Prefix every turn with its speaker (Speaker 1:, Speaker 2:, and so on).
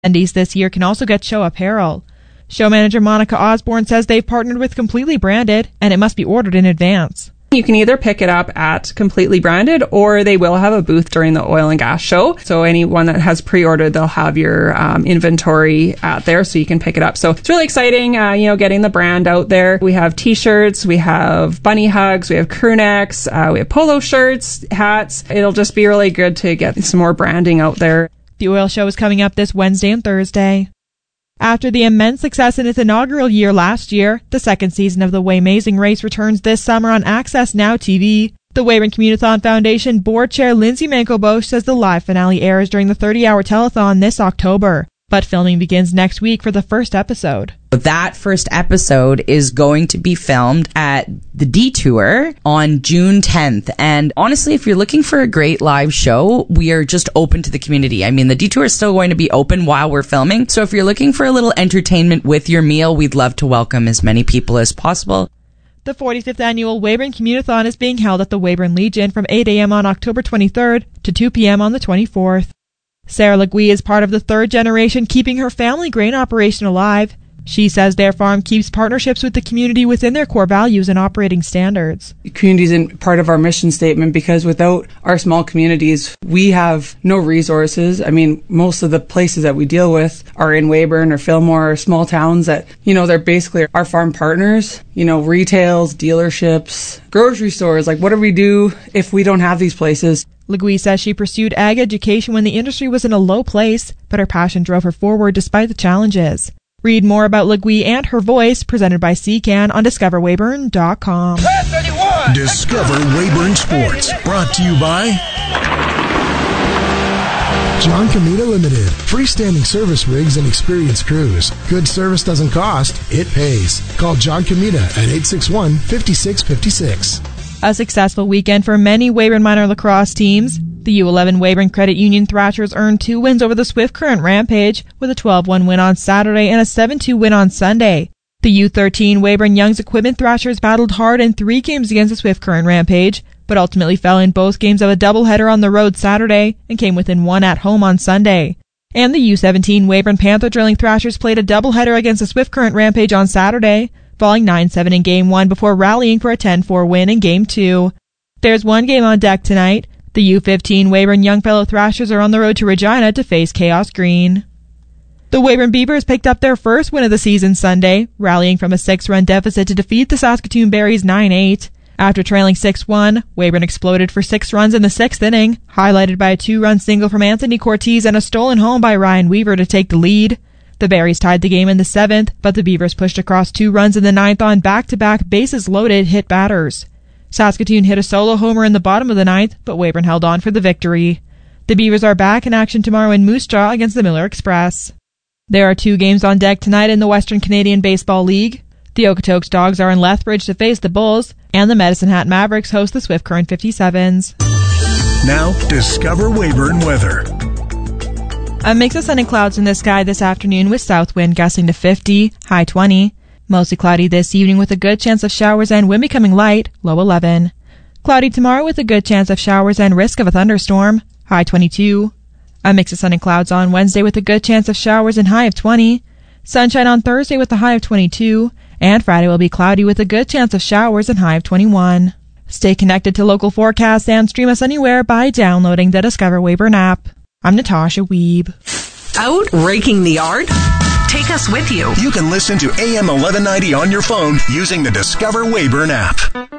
Speaker 1: Attendees this year can also get show apparel. Show manager Monica Osborne says they've partnered with Completely Branded, and it must be ordered in advance.
Speaker 2: You can either pick it up at Completely Branded, or they will have a booth during the oil and gas show. So anyone that has pre-ordered, they'll have your inventory at there, so you can pick it up. So it's really exciting, getting the brand out there. We have t-shirts, we have bunny hugs, we have crew necks, we have polo shirts, hats. It'll just be really good to get some more branding out there.
Speaker 1: The oil show is coming up this Wednesday and Thursday. After the immense success in its inaugural year last year, the second season of the Waymazing race returns this summer on Access Now TV. The Weyburn Community-thon Foundation Board Chair Lindsay Manco-Bosch says the live finale airs during the 30-hour telethon this October, but filming begins next week for the first episode.
Speaker 3: That first episode is going to be filmed at the Detour on June 10th. And honestly, if you're looking for a great live show, we are just open to the community. I mean, the Detour is still going to be open while we're filming. So if you're looking for a little entertainment with your meal, we'd love to welcome as many people as possible.
Speaker 1: The 45th annual Weyburn Community-thon is being held at the Weyburn Legion from 8 a.m. on October 23rd to 2 p.m. on the 24th. Sarah Legui is part of the third generation keeping her family grain operation alive. She says their farm keeps partnerships with the community within their core values and operating standards.
Speaker 4: Community isn't part of our mission statement because without our small communities, we have no resources. I mean, most of the places that we deal with are in Weyburn or Fillmore or small towns that, they're basically our farm partners. Retails, dealerships, grocery stores. Like, what do we do if we don't have these places?
Speaker 1: Legui says she pursued ag education when the industry was in a low place, but her passion drove her forward despite the challenges. Read more about Legui and her voice, presented by CCAN on DiscoverWeyburn.com.
Speaker 5: Discover Weyburn Sports, brought to you by
Speaker 6: John Comita Limited. Freestanding service rigs and experienced crews. Good service doesn't cost, it pays. Call John Comita at 861-5656.
Speaker 1: A successful weekend for many Weyburn minor lacrosse teams. The U11 Weyburn Credit Union Thrashers earned 2 wins over the Swift Current Rampage, with a 12-1 win on Saturday and a 7-2 win on Sunday. The U13 Weyburn Young's Equipment Thrashers battled hard in 3 games against the Swift Current Rampage, but ultimately fell in both games of a doubleheader on the road Saturday and came within 1 at home on Sunday. And the U17 Weyburn Panther Drilling Thrashers played a doubleheader against the Swift Current Rampage on Saturday, falling 9-7 in Game 1 before rallying for a 10-4 win in Game 2. There's one game on deck tonight. The U15 Weyburn Youngfellow Thrashers are on the road to Regina to face Chaos Green. The Weyburn Beavers picked up their first win of the season Sunday, rallying from a 6-run deficit to defeat the Saskatoon Berries 9-8. After trailing 6-1, Weyburn exploded for 6 runs in the 6th inning, highlighted by a 2-run single from Anthony Cortez and a stolen home by Ryan Weaver to take the lead. The Berries tied the game in the 7th, but the Beavers pushed across 2 runs in the 9th on back-to-back bases-loaded hit batters. Saskatoon hit a solo homer in the bottom of the 9th, but Weyburn held on for the victory. The Beavers are back in action tomorrow in Moose Jaw against the Miller Express. There are 2 games on deck tonight in the Western Canadian Baseball League. The Okotoks Dogs are in Lethbridge to face the Bulls, and the Medicine Hat Mavericks host the Swift Current 57s.
Speaker 5: Now, discover Weyburn weather.
Speaker 1: A mix of sun and clouds in the sky this afternoon with south wind gusting to 50, high 20. Mostly cloudy this evening with a good chance of showers and wind becoming light, low 11. Cloudy tomorrow with a good chance of showers and risk of a thunderstorm, high 22. A mix of sun and clouds on Wednesday with a good chance of showers and high of 20. Sunshine on Thursday with a high of 22. And Friday will be cloudy with a good chance of showers and high of 21. Stay connected to local forecasts and stream us anywhere by downloading the Discover Weyburn app. I'm Natasha Weeb.
Speaker 7: Out raking the yard? Take us with you.
Speaker 5: You can listen to AM 1190 on your phone using the Discover Weyburn app.